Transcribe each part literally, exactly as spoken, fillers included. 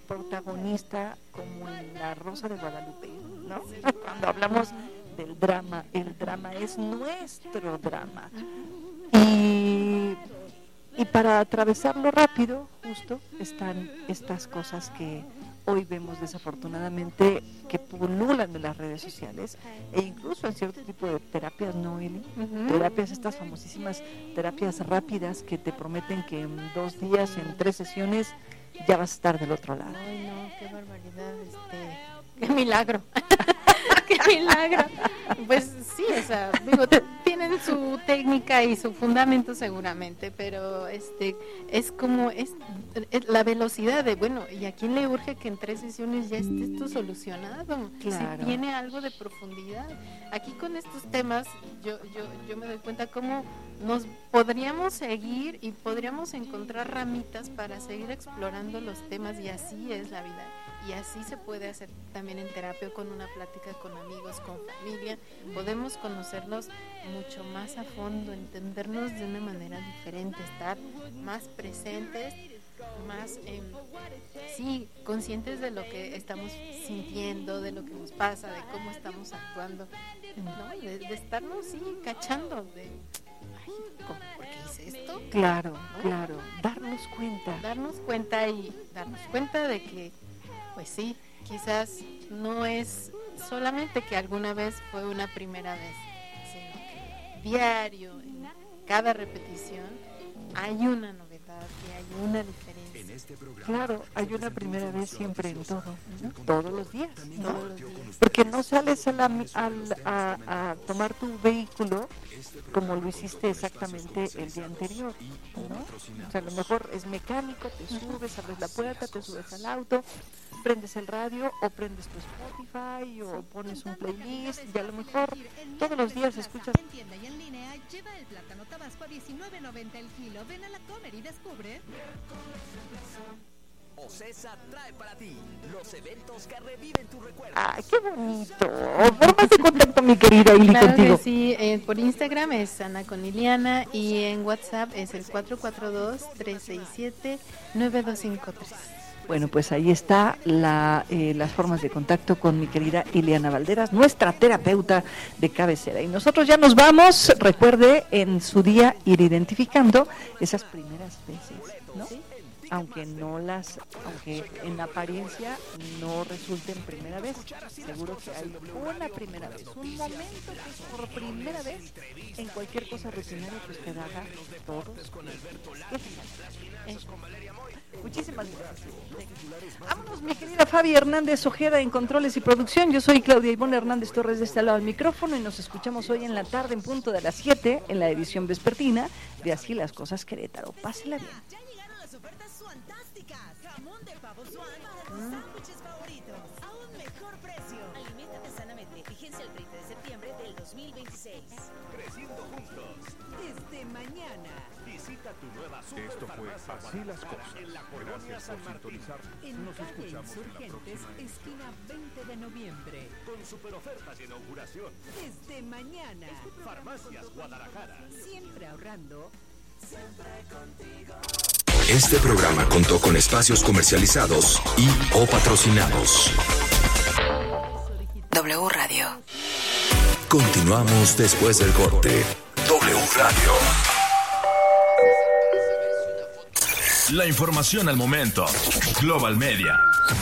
protagonista como en La Rosa de Guadalupe, ¿no? Cuando hablamos del drama, el drama es nuestro drama. Y, y para atravesarlo rápido, justo, están estas cosas que hoy vemos desafortunadamente que pululan en las redes sociales e incluso en cierto tipo de terapias, ¿no, Eli? Uh-huh. Terapias, estas famosísimas terapias rápidas que te prometen que en dos días, en tres sesiones, ya vas a estar del otro lado. Ay, no, qué barbaridad, este, qué milagro, qué milagro. Pues sí, o sea, digo, tienen su técnica y su fundamento seguramente, pero este es como es, es la velocidad de, bueno, ¿y a quién le urge que en tres sesiones ya esté esto solucionado? Claro. Si tiene algo de profundidad. Aquí con estos temas yo yo yo me doy cuenta cómo nos podríamos seguir y podríamos encontrar ramitas para seguir explorando los temas, y así es la vida. Y así se puede hacer también en terapia, con una plática con amigos, con familia. Podemos conocernos mucho más a fondo, entendernos de una manera diferente, estar más presentes, más eh, sí, conscientes de lo que estamos sintiendo, de lo que nos pasa, de cómo estamos actuando, ¿no? de, de estarnos sí cachando de ay, ¿cómo? ¿Por qué hice esto? Claro, ¿no? claro, darnos cuenta. Darnos cuenta y darnos cuenta de que pues sí, quizás no es solamente que alguna vez fue una primera vez, sino que diario, en cada repetición, hay una novedad y hay una diferencia. Claro, hay una primera vez siempre en todo, ¿no? Todos los días, ¿no? Todos los días. Porque no sales a, la, a, a, a tomar tu vehículo como lo hiciste exactamente el día anterior, ¿no? O sea, a lo mejor es mecánico, te subes, abres la puerta, te subes al auto, prendes el radio o prendes tu Spotify o pones un playlist y a lo mejor todos los días escuchas. En tienda y en línea, lleva el plátano tabasco a diecinueve noventa el kilo. Ven a la Comer y descubre. Ocesa trae para ti los eventos que reviven tus recuerdos. ¡Ay, qué bonito! Formas de contacto, mi querida Ili, claro contigo. Que sí, eh, por Instagram es Ana con Liliana y en WhatsApp es el cuatro cuatro dos, tres seis siete, nueve dos cinco tres. Bueno, pues ahí está la, eh, las formas de contacto con mi querida Ileana Valderas, nuestra terapeuta de cabecera. Y nosotros ya nos vamos. Recuerde en su día ir identificando esas primeras veces, ¿no? Aunque no las, aunque en apariencia no resulten primera vez, seguro que hay una primera vez, un momento que es por primera vez en cualquier cosa rutinaria que usted haga todos los días. Muchísimas gracias. Vámonos, mi querida Fabi Hernández Ojeda en controles y producción. Yo soy Claudia Ivonne Hernández Torres de este lado del micrófono y nos escuchamos hoy en la tarde en punto de las siete en la edición vespertina de Así las Cosas Querétaro. Pásela bien. Ya llegaron las ofertas fantásticas. Jamón de pavo Swan para tus mm. sándwiches favoritos a un mejor precio. Aliméntate sanamente. Fíjense el treinta de septiembre del dos mil veintiséis. Creciendo juntos. Desde mañana. Visita tu nueva super Esto fue Así las Cosas. Gracias por sintonizar. En Nos calle escuchamos en la Insurgentes, próxima. esquina veinte de noviembre. con super ofertas de inauguración. Desde mañana. Farmacias Guadalajara. Siempre ahorrando. Siempre contigo. Este programa contó con espacios comercializados y o patrocinados. W Radio. Continuamos después del corte. W Radio. La información al momento. Global Media.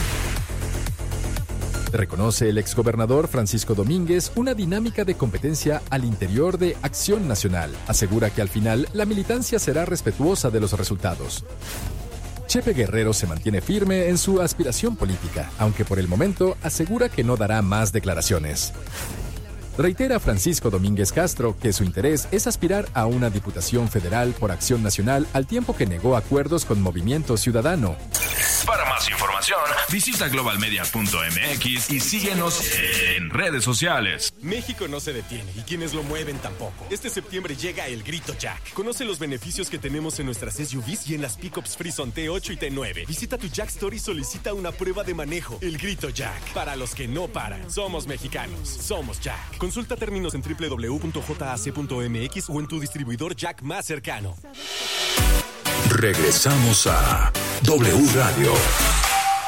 Reconoce el exgobernador Francisco Domínguez una dinámica de competencia al interior de Acción Nacional. Asegura que al final la militancia será respetuosa de los resultados. Chepe Guerrero se mantiene firme en su aspiración política, aunque por el momento asegura que no dará más declaraciones. Reitera Francisco Domínguez Castro que su interés es aspirar a una diputación federal por Acción Nacional al tiempo que negó acuerdos con Movimiento Ciudadano. Para más información, visita global media punto m x y síguenos en redes sociales. México no se detiene y quienes lo mueven tampoco. Este septiembre llega el Grito Jack. Conoce los beneficios que tenemos en nuestras S U Vs y en las pickups Frison T ocho y T nueve. Visita tu Jack Store y solicita una prueba de manejo. El Grito Jack. Para los que no paran. Somos mexicanos. Somos Jack. Consulta términos en doble u doble u doble u punto j a c punto m x o en tu distribuidor Jack más cercano. Regresamos a W Radio.